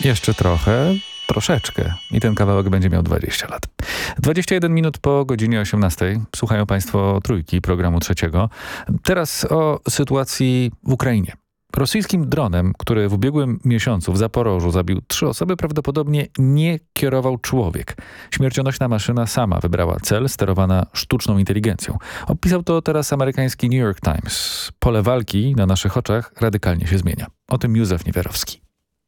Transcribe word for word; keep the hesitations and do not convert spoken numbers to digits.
Jeszcze trochę, troszeczkę i ten kawałek będzie miał dwadzieścia lat. dwadzieścia jeden minut po godzinie osiemnastej. Słuchają Państwo Trójki, programu trzeciego. Teraz o sytuacji w Ukrainie. Rosyjskim dronem, który w ubiegłym miesiącu w Zaporożu zabił trzy osoby, prawdopodobnie nie kierował człowiek. Śmiercionośna maszyna sama wybrała cel, sterowana sztuczną inteligencją. Opisał to teraz amerykański New York Times. Pole walki na naszych oczach radykalnie się zmienia. O tym Józef Niewiarowski.